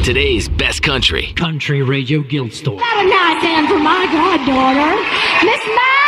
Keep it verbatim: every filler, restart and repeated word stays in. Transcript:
Today's best country. Country Radio Guild Store. Not a nice end for my goddaughter, Miss Ma.